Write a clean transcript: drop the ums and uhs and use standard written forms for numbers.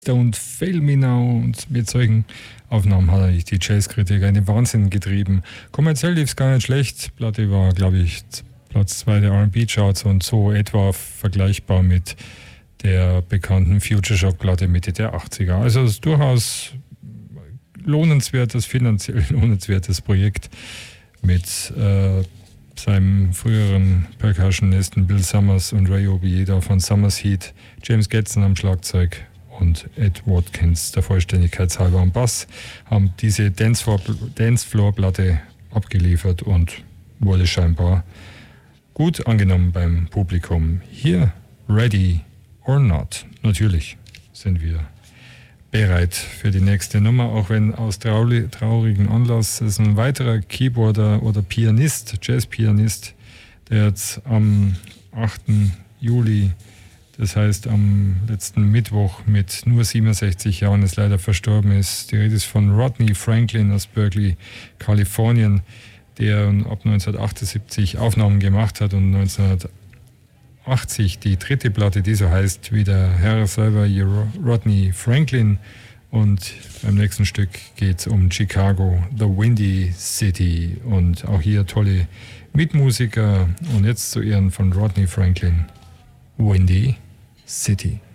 Don't Fail Me Now, und mit solchen Aufnahmen hat er die Jazzkritiker in den Wahnsinn getrieben. Kommerziell lief es gar nicht schlecht. Die Platte war, glaube ich, Platz 2 der R&B-Charts und so etwa vergleichbar mit der bekannten Future Shock-Platte Mitte der 80er. Also es ist durchaus lohnenswertes, finanziell lohnenswertes Projekt mit seinem früheren Percussionisten Bill Summers und Ray Obieda von Summers Heat, James Getson am Schlagzeug und Ed Watkins, der Vollständigkeit halber am Bass, haben diese Dancefloor-Platte abgeliefert und wurde scheinbar gut angenommen beim Publikum. Hier, Ready or Not. Natürlich sind wir bereit für die nächste Nummer, auch wenn aus traurigen Anlass ist ein weiterer Keyboarder oder Pianist, Jazzpianist, der jetzt am 8. Juli, das heißt am letzten Mittwoch, mit nur 67 Jahren ist leider verstorben ist. Die Rede ist von Rodney Franklin aus Berkeley, Kalifornien, der ab 1978 Aufnahmen gemacht hat und 1980 die dritte Platte, die so heißt wie der Herr selber, Rodney Franklin. Und beim nächsten Stück geht es um Chicago, The Windy City. Und auch hier tolle Mitmusiker. Und jetzt zu Ehren von Rodney Franklin, Windy City.